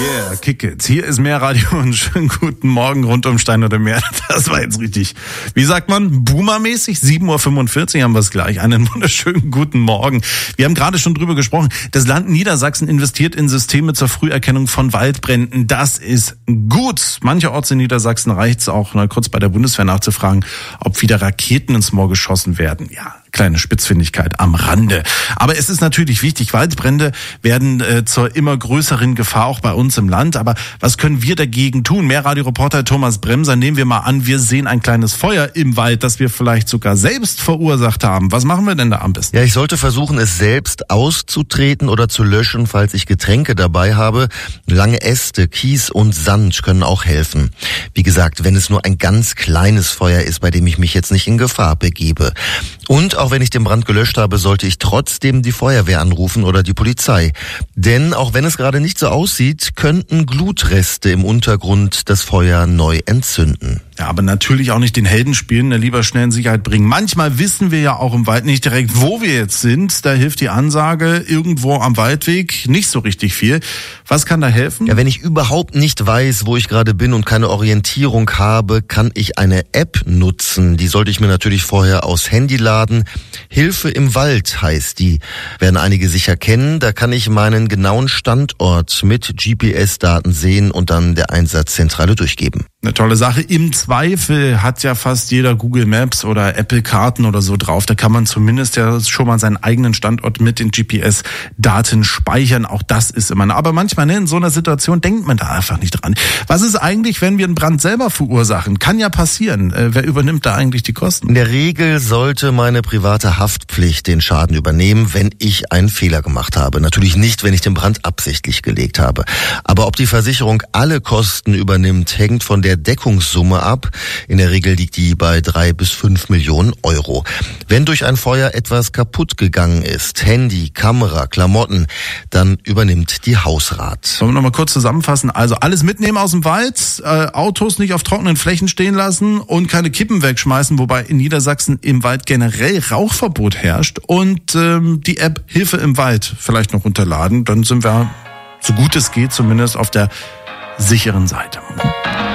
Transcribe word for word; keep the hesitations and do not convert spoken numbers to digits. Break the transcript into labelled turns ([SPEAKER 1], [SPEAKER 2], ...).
[SPEAKER 1] Yeah, kick it. Hier ist Meerradio und schönen guten Morgen rund um Stein oder Meer. Das war jetzt richtig, wie sagt man, boomermäßig. sieben Uhr fünfundvierzig haben wir es gleich. Einen wunderschönen guten Morgen. Wir haben gerade schon drüber gesprochen. Das Land Niedersachsen investiert in Systeme zur Früherkennung von Waldbränden. Das ist gut. Mancherorts in Niedersachsen reicht es auch, mal kurz bei der Bundeswehr nachzufragen, ob wieder Raketen ins Moor geschossen werden. Ja, kleine Spitzfindigkeit am Rande. Aber es ist natürlich wichtig, Waldbrände werden äh, zur immer größeren Gefahr auch bei uns im Land. Aber was können wir dagegen tun? Meerradio-Reporter Thomas Bremser, nehmen wir mal an, wir sehen ein kleines Feuer im Wald, das wir vielleicht sogar selbst verursacht haben. Was machen wir denn da am besten?
[SPEAKER 2] Ja, ich sollte versuchen, es selbst auszutreten oder zu löschen, falls ich Getränke dabei habe. Lange Äste, Kies und Sand können auch helfen. Wie gesagt, wenn es nur ein ganz kleines Feuer ist, bei dem ich mich jetzt nicht in Gefahr begebe. Und auch wenn ich den Brand gelöscht habe, sollte ich trotzdem die Feuerwehr anrufen oder die Polizei. Denn auch wenn es gerade nicht so aussieht, könnten Glutreste im Untergrund das Feuer neu entzünden.
[SPEAKER 1] Ja, aber natürlich auch nicht den Helden spielen, lieber schnell in Sicherheit bringen. Manchmal wissen wir ja auch im Wald nicht direkt, wo wir jetzt sind. Da hilft die Ansage irgendwo am Waldweg nicht so richtig viel. Was kann da helfen?
[SPEAKER 2] Ja, wenn ich überhaupt nicht weiß, wo ich gerade bin und keine Orientierung habe, kann ich eine App nutzen. Die sollte ich mir natürlich vorher aufs Handy laden. Hilfe im Wald heißt die. Werden einige sicher kennen. Da kann ich meinen genauen Standort mit G P S-Daten sehen und dann der Einsatzzentrale durchgeben.
[SPEAKER 1] Eine tolle Sache. Im Zweifel hat ja fast jeder Google Maps oder Apple Karten oder so drauf. Da kann man zumindest ja schon mal seinen eigenen Standort mit den G P S-Daten speichern. Auch das ist immer. Aber manchmal ne, in so einer Situation denkt man da einfach nicht dran. Was ist eigentlich, wenn wir einen Brand selber verursachen? Kann ja passieren. Äh, wer übernimmt da eigentlich die Kosten?
[SPEAKER 2] In der Regel sollte meine private Haftpflicht den Schaden übernehmen, wenn ich einen Fehler gemacht habe. Natürlich nicht, wenn ich den Brand absichtlich gelegt habe. Aber ob die Versicherung alle Kosten übernimmt, hängt von der Deckungssumme ab. In der Regel liegt die bei drei bis fünf Millionen Euro. Wenn durch ein Feuer etwas kaputt gegangen ist, Handy, Kamera, Klamotten, dann übernimmt die Hausrat.
[SPEAKER 1] Sollen wir noch mal kurz zusammenfassen? Also alles mitnehmen aus dem Wald, äh, Autos nicht auf trockenen Flächen stehen lassen und keine Kippen wegschmeißen, wobei in Niedersachsen im Wald generell Rauchverbot herrscht und ähm, die App Hilfe im Wald vielleicht noch runterladen. Dann sind wir, so gut es geht, zumindest auf der sicheren Seite.